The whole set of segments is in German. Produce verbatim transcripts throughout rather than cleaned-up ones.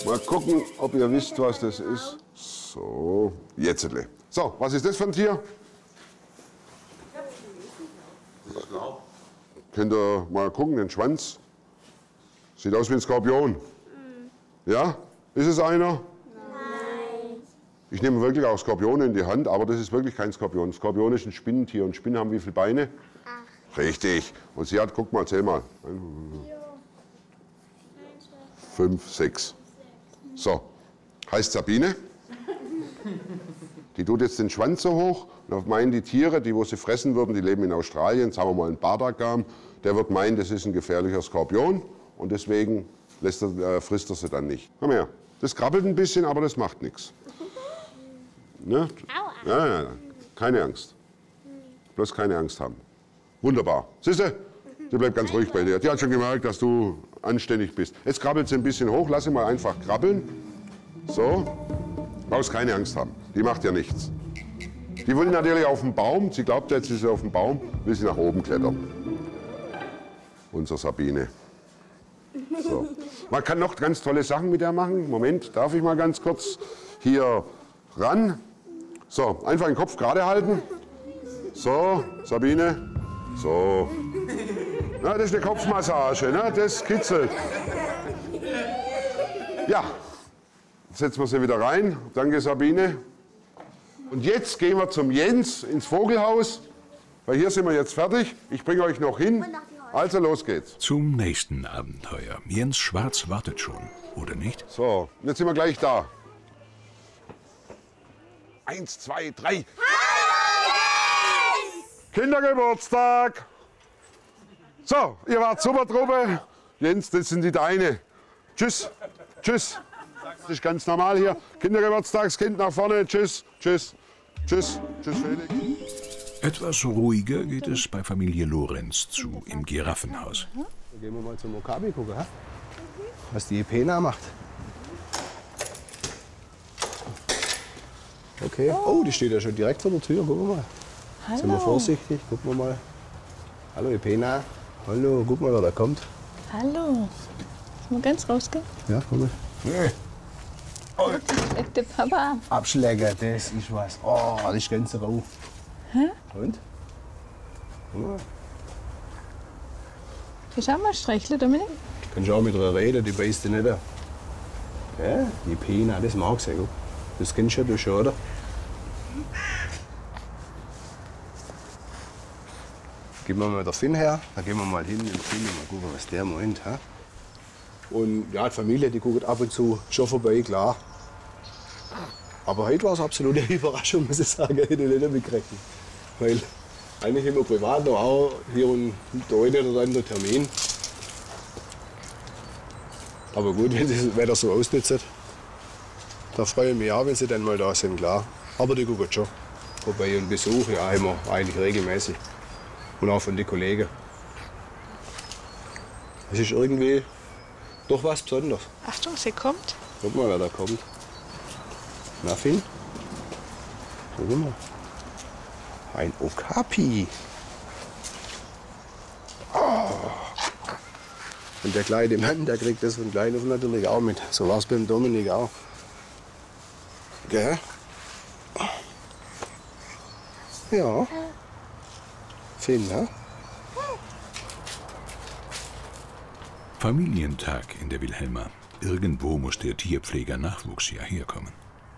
Mal gucken, ob ihr wisst, was das ist. So, jetzt. So, was ist das für ein Tier? Das ist Schlauch. Könnt ihr mal gucken, den Schwanz. Sieht aus wie ein Skorpion. Mhm. Ja? Ist es einer? Nein. Ich nehme wirklich auch Skorpione in die Hand, aber das ist wirklich kein Skorpion. Skorpion ist ein Spinnentier und Spinnen haben wie viele Beine? Acht. Richtig. Und sie hat, guck mal, zähl mal. Fünf, sechs. So, heißt Sabine. Die tut jetzt den Schwanz so hoch und auf meinen die Tiere, die wo sie fressen würden, die leben in Australien, sagen wir mal in Badagam, der wird meinen, das ist ein gefährlicher Skorpion und deswegen lässt er, äh, frisst er sie dann nicht. Komm her. Das krabbelt ein bisschen, aber das macht nichts. Ne? Ja, ja, ja. Keine Angst. Bloß keine Angst haben. Wunderbar. Siehste? Die bleibt ganz ruhig bei dir. Die hat schon gemerkt, dass du anständig bist. Jetzt krabbelt sie ein bisschen hoch. Lass sie mal einfach krabbeln. So. Brauchst keine Angst haben. Die macht ja nichts. Die will natürlich auf den Baum. Sie glaubt jetzt, sie ist auf dem Baum. Will sie nach oben klettern. Unsere Sabine. So. Man kann noch ganz tolle Sachen mit der machen. Moment, darf ich mal ganz kurz hier ran. So, einfach den Kopf gerade halten. So, Sabine. So. Na, das ist eine Kopfmassage, ne? Das kitzelt. Ja, jetzt setzen wir sie wieder rein. Danke, Sabine. Und jetzt gehen wir zum Jens ins Vogelhaus, weil hier sind wir jetzt fertig. Ich bringe euch noch hin. Also, los geht's. Zum nächsten Abenteuer. Jens Schwarz wartet schon, oder nicht? So, jetzt sind wir gleich da. Eins, zwei, drei. Kindergeburtstag! So, ihr wart super Truppe. Jens, das sind die Deine. Tschüss, tschüss. Das ist ganz normal hier. Kindergeburtstagskind nach vorne. Tschüss, tschüss, tschüss, tschüss, Felix. Etwas ruhiger geht es bei Familie Lorenz zu, im Giraffenhaus. Dann gehen wir mal zum Okapi gucken, ha? Was die Pena macht. Okay. Oh, die steht ja schon direkt vor der Tür. Gucken wir mal. Hallo. Sind wir vorsichtig? Gucken wir mal. Hallo, Pena. Hallo, guck mal, wer da kommt. Hallo. Sollen wir ganz rausgehen? Ja, komm mal. Nee. Oh. Schlägt der Papa. Abschläger, das ist was. Oh, das ist ganz rau. Hä? Und? Guck mal. Kannst du auch mal streicheln, Dominik? Kannst du auch mit ihr reden, die beißt dich nicht an. Ja, die Pena, das mag sie. Guck. Das kennst ja du schon, oder? Geben wir mal den Finn her, dann gehen wir mal hin und Finn mal gucken, was der meint. Ha? Und ja, die Familie, die guckt ab und zu schon vorbei, klar. Aber heute war es absolut eine Überraschung, muss ich sagen, hätte ich nicht damit gerechnet. Weil eigentlich immer privat noch auch hier und der eine oder andere Termin. Aber gut, wenn das Wetter so ausnutzt, da freue ich mich auch, wenn sie dann mal da sind, klar. Aber die gucken schon vorbei und Besuch, ja, immer eigentlich regelmäßig. Und auch von den Kollegen. Es ist irgendwie doch was Besonderes. Achtung, sie kommt. Guck mal, wer da kommt. Na, Finn? Guck mal. Ein Okapi. Oh. Und der kleine Mann, der kriegt das von klein auf natürlich auch mit. So war es beim Dominik auch. Gell? Ja. Finn, ne? Familientag in der Wilhelma. Irgendwo muss der Tierpfleger-Nachwuchs ja herkommen.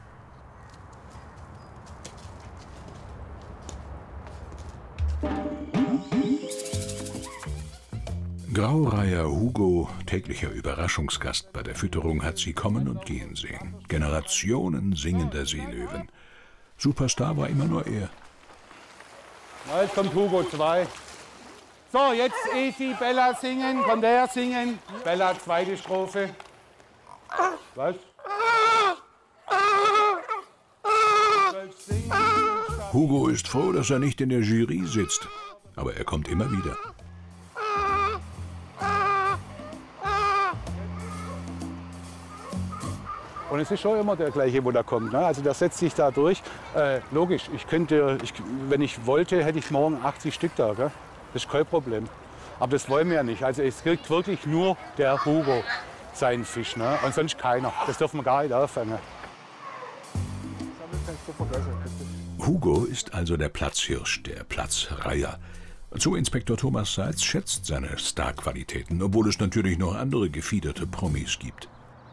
Graureiher Hugo, täglicher Überraschungsgast bei der Fütterung, hat sie kommen und gehen sehen. Generationen singender Seelöwen. Superstar war immer nur er. Jetzt kommt Hugo zwei. So, jetzt Evi, Bella singen. Kommt her, singen. Bella, zweite Strophe. Was? Hugo ist froh, dass er nicht in der Jury sitzt. Aber er kommt immer wieder. Und es ist schon immer der gleiche, wo da kommt. Ne? Also der setzt sich da durch. Äh, logisch, ich könnte, ich, wenn ich wollte, hätte ich morgen achtzig Stück da. Gell? Das ist kein Problem. Aber das wollen wir ja nicht. Also es kriegt wirklich nur der Hugo. seinen Fisch. Ne? Und sonst keiner. Das dürfen wir gar nicht anfangen. Hugo ist also der Platzhirsch, der Platzreiher. Zooinspektor Thomas Seitz schätzt seine Starqualitäten, obwohl es natürlich noch andere gefiederte Promis gibt.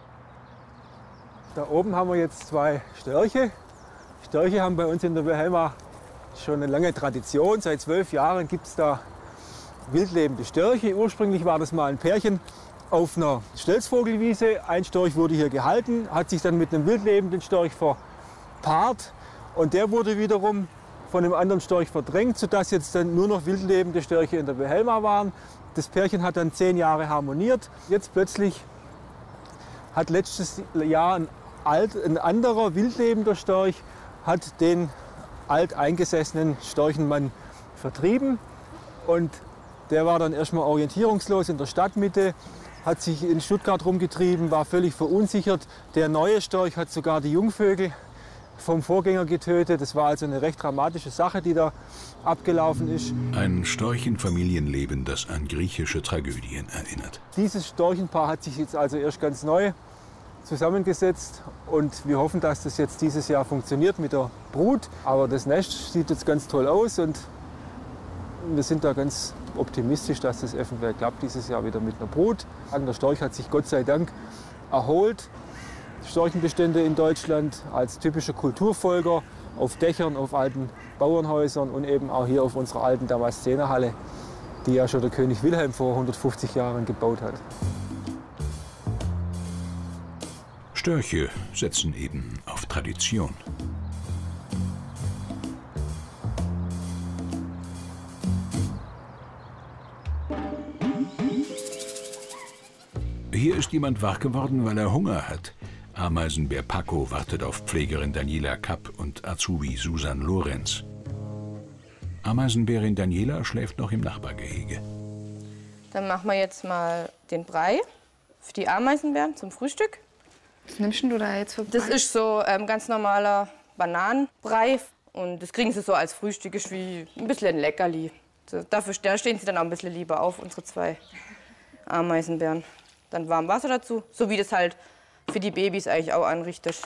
Da oben haben wir jetzt zwei Störche. Störche haben bei uns in der Wilhelma schon eine lange Tradition. Seit zwölf Jahren gibt es da wildlebende Störche. Ursprünglich war das mal ein Pärchen auf einer Stelzvogelwiese. Ein Storch wurde hier gehalten, hat sich dann mit einem wildlebenden Storch verpaart. Und der wurde wiederum von einem anderen Storch verdrängt, sodass jetzt dann nur noch wildlebende Störche in der Wilhelma waren. Das Pärchen hat dann zehn Jahre harmoniert. Jetzt plötzlich hat letztes Jahr ein, alt, ein anderer wildlebender Storch hat den alteingesessenen Storchenmann vertrieben. Und der war dann erstmal orientierungslos in der Stadtmitte, hat sich in Stuttgart rumgetrieben, war völlig verunsichert. Der neue Storch hat sogar die Jungvögel vom Vorgänger getötet. Das war also eine recht dramatische Sache, die da abgelaufen ist. Ein Storchenfamilienleben, das an griechische Tragödien erinnert. Dieses Storchenpaar hat sich jetzt also erst ganz neu zusammengesetzt und wir hoffen, dass das jetzt dieses Jahr funktioniert mit der Brut. Aber das Nest sieht jetzt ganz toll aus und wir sind da ganz optimistisch, dass das eventuell klappt dieses Jahr wieder mit einer Brut. Der Storch hat sich Gott sei Dank erholt. Storchenbestände in Deutschland als typischer Kulturfolger auf Dächern, auf alten Bauernhäusern und eben auch hier auf unserer alten Damaszenerhalle, die ja schon der König Wilhelm vor hundertfünfzig Jahren gebaut hat. Störche setzen eben auf Tradition. Hier ist jemand wach geworden, weil er Hunger hat. Ameisenbär Paco wartet auf Pflegerin Daniela Kapp und Azubi Susan Lorenz. Ameisenbärin Daniela schläft noch im Nachbargehege. Dann machen wir jetzt mal den Brei für die Ameisenbären zum Frühstück. Was nimmst du da jetzt für Brei? Das ist so ähm, ganz normaler Bananenbrei. Und das kriegen sie so als Frühstück, ist wie ein bisschen ein Leckerli. So, dafür da stehen sie dann auch ein bisschen lieber auf, unsere zwei Ameisenbären. Dann warm Wasser dazu, so wie das halt für die Babys eigentlich auch anrichtest.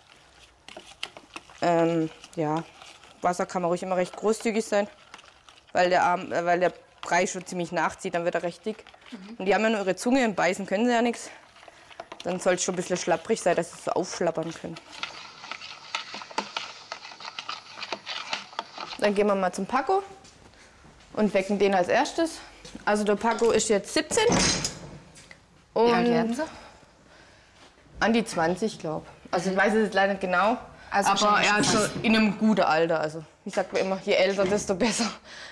Ähm, ja, Wasser kann man ruhig immer recht großzügig sein, weil der, Arm, äh, weil der Brei schon ziemlich nachzieht, dann wird er recht dick. Mhm. Und die haben ja nur ihre Zunge, und beißen können sie ja nichts. Dann soll es schon ein bisschen schlapprig sein, dass sie so aufschlappern können. Dann gehen wir mal zum Paco und wecken den als erstes. Also der Paco ist jetzt siebzehn. Und wie alt werden sie? An die zwanzig, glaube ich. Also ich weiß es jetzt leider nicht genau. Also aber er ist schon in einem guten Alter. Also ich sage mir immer, je älter, desto besser.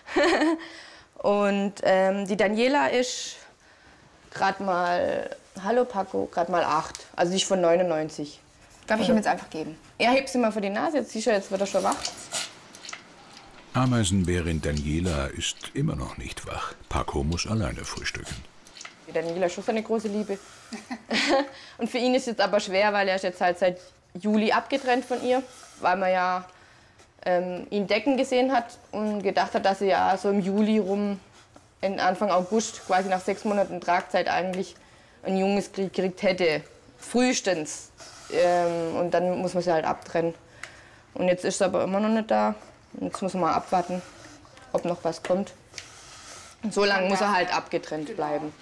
Und ähm, die Daniela ist gerade mal, hallo Paco, gerade mal acht. Also die ist von neunundneunzig. Darf ich ihm jetzt einfach geben? Ja, heb sie mal vor die Nase. Jetzt siehst du, jetzt wird er schon wach. Ameisenbärin Daniela ist immer noch nicht wach. Paco muss alleine frühstücken. Die Daniela ist schon seine große Liebe. Und für ihn ist es jetzt aber schwer, weil er ist jetzt halt seit Juli abgetrennt von ihr, weil man ja ähm, ihn decken gesehen hat und gedacht hat, dass er ja so im Juli rum, in Anfang August, quasi nach sechs Monaten Tragzeit eigentlich ein Junges gekriegt hätte, frühestens. Ähm, und dann muss man sie halt abtrennen. Und jetzt ist er aber immer noch nicht da. Und jetzt muss man mal abwarten, ob noch was kommt. Und so lange muss er halt abgetrennt bleiben.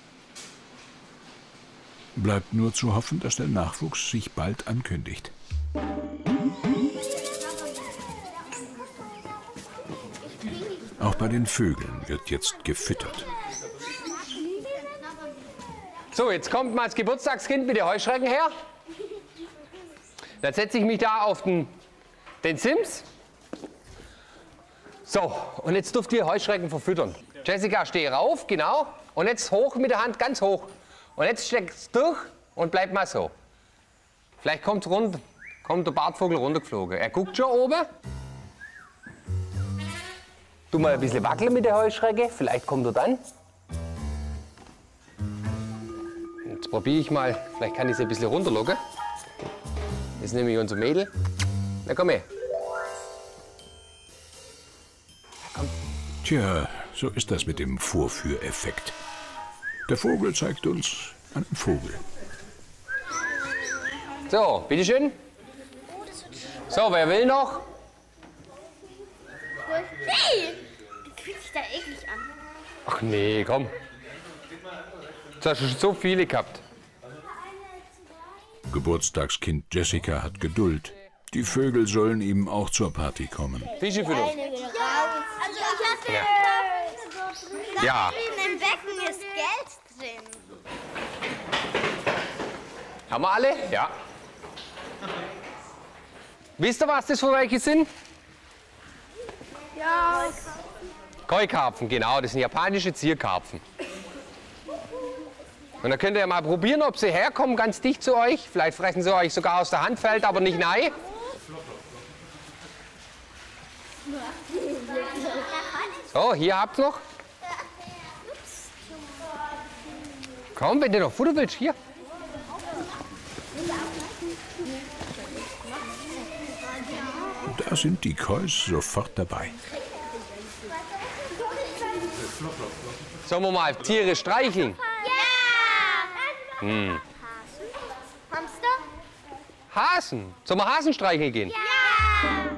Bleibt nur zu hoffen, dass der Nachwuchs sich bald ankündigt. Auch bei den Vögeln wird jetzt gefüttert. So, jetzt kommt mal das Geburtstagskind mit den Heuschrecken her. Dann setze ich mich da auf den, den Sims. So, und jetzt dürft ihr Heuschrecken verfüttern. Jessica, steh rauf, genau. Und jetzt hoch mit der Hand, ganz hoch. Und jetzt steckst du durch und bleib mal so. Vielleicht kommt, rund, kommt der Bartvogel runtergeflogen. Er guckt schon oben. Tu mal ein bisschen wackeln mit der Heuschrecke, vielleicht kommt er dann. Jetzt probiere ich mal, vielleicht kann ich sie ein bisschen runterlocken. Das ist nämlich unser Mädel. Na komm her. Komm. Tja, so ist das mit dem Vorführeffekt. Der Vogel zeigt uns einen Vogel. So, bitteschön. So, wer will noch? Hey! Das fühlt sich da eklig an. Ach nee, komm. Jetzt hast du schon so viele gehabt. Geburtstagskind Jessica hat Geduld. Die Vögel sollen ihm auch zur Party kommen. Fische für dich. Ja, also ich hatte Ja. Ja. im Becken ist Geld drin. Haben wir alle? Ja. Wisst ihr, was das für welche sind? Ja. Koi-Karpfen, genau. Das sind japanische Zierkarpfen. Und dann könnt ihr ja mal probieren, ob sie herkommen, ganz dicht zu euch. Vielleicht fressen sie euch sogar aus der Hand, fällt aber nicht nein. So, hier habt ihr noch. Komm, wenn du noch Futter willst, hier. Da sind die Kois sofort dabei. Sollen wir mal Tiere streicheln? Ja! Hm. Hamster? Hasen. Sollen wir Hasen streicheln gehen? Ja!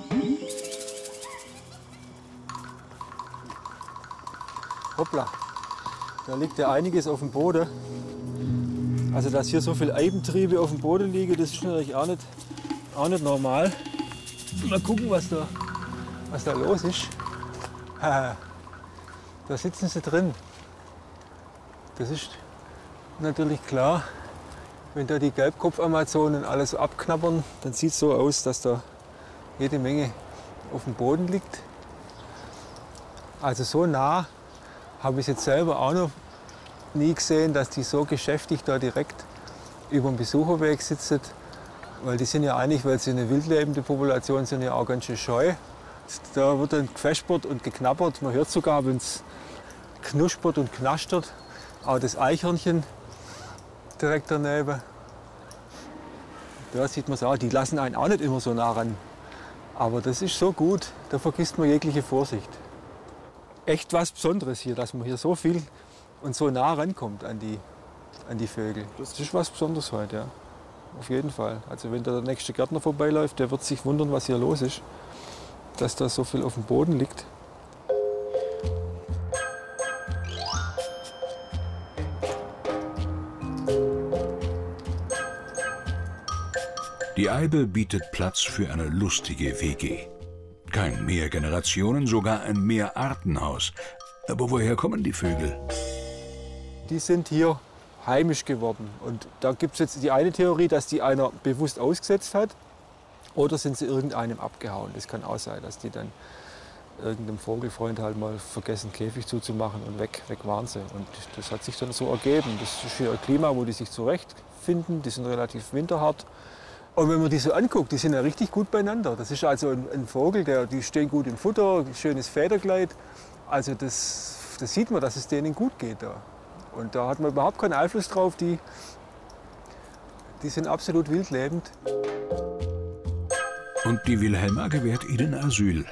Hoppla, da liegt ja einiges auf dem Boden. Also, dass hier so viele Eibentriebe auf dem Boden liegen, das ist natürlich auch nicht, auch nicht normal. Mal gucken, was da, was da los ist. Da sitzen sie drin. Das ist natürlich klar. Wenn da die Gelbkopfamazonen alles so abknabbern, dann sieht es so aus, dass da jede Menge auf dem Boden liegt. Also so nah habe ich es jetzt selber auch noch nie gesehen, dass die so geschäftig da direkt über dem Besucherweg sitzen. Weil die sind ja eigentlich, weil sie eine wildlebende Population sind, ja auch ganz schön scheu. Da wird dann gefespert und geknabbert. Man hört sogar, wenn es knuspert und knastert. Auch das Eichhörnchen direkt daneben. Da sieht man es auch. Die lassen einen auch nicht immer so nah ran. Aber das ist so gut, da vergisst man jegliche Vorsicht. Echt was Besonderes hier, dass man hier so viel und so nah rankommt an die, an die Vögel. Das ist was Besonderes heute, ja. Auf jeden Fall. Also wenn da der nächste Gärtner vorbeiläuft, der wird sich wundern, was hier los ist. Dass da so viel auf dem Boden liegt. Die Eibe bietet Platz für eine lustige W G. Kein Mehrgenerationen, sogar ein Mehrartenhaus. Aber woher kommen die Vögel? Die sind hier heimisch geworden. Und da gibt es jetzt die eine Theorie, dass die einer bewusst ausgesetzt hat. Oder sind sie irgendeinem abgehauen. Das kann auch sein, dass die dann irgendeinem Vogelfreund halt mal vergessen, Käfig zuzumachen und weg, weg waren sie. Und das hat sich dann so ergeben. Das ist hier ein Klima, wo die sich zurechtfinden. Die sind relativ winterhart. Und wenn man die so anguckt, die sind ja richtig gut beieinander. Das ist also ein, ein Vogel, der, die stehen gut im Futter, schönes Federkleid. Also das, das sieht man, dass es denen gut geht da. Und da hat man überhaupt keinen Einfluss drauf. Die, die sind absolut wildlebend. Und die Wilhelma gewährt ihnen Asyl.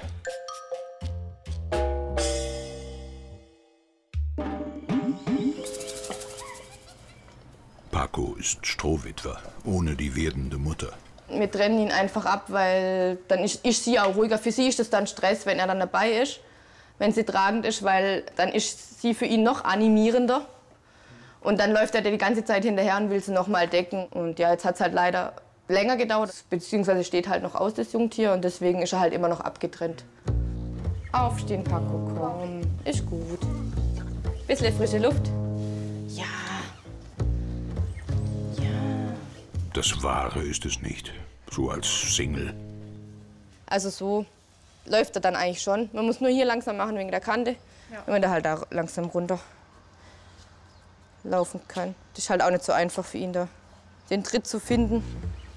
Paco ist Strohwitwer, ohne die werdende Mutter. Wir trennen ihn einfach ab, weil dann ist, ist sie auch ruhiger. Für sie ist es dann Stress, wenn er dann dabei ist, wenn sie tragend ist, weil dann ist sie für ihn noch animierender. Und dann läuft er die ganze Zeit hinterher und will sie noch mal decken. Und ja, jetzt hat es halt leider länger gedauert, beziehungsweise steht halt noch aus, das Jungtier. Und deswegen ist er halt immer noch abgetrennt. Aufstehen, Paco, komm. Ist gut. Bisschen frische Luft. Ja. Das Wahre ist es nicht, so als Single. Also so läuft er dann eigentlich schon. Man muss nur hier langsam machen wegen der Kante, ja. Wenn er halt da langsam runter laufen kann. Das ist halt auch nicht so einfach für ihn da, den Tritt zu finden.